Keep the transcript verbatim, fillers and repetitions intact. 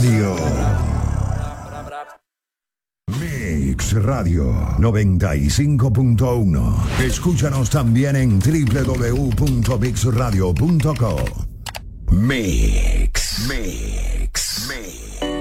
Radio. Mix Radio noventa y cinco punto uno. Escúchanos también en doble u doble u doble u punto mix radio punto com. Mix. Mix. Mix.